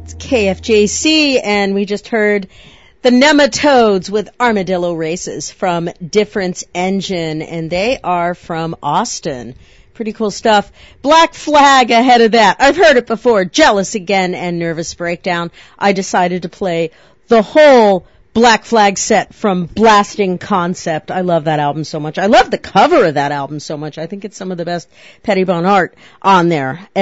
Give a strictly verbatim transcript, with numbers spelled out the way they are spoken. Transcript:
K F J C, and we just heard the Nematodes with Armadillo Races from Difference Engine, and they are from Austin. Pretty cool stuff. Black Flag ahead of that. I've heard it before. Jealous Again and Nervous Breakdown. I decided to play the whole Black Flag set from Blasting Concept. I love that album so much. I love the cover of that album so much. I think it's some of the best Pettibone art on there.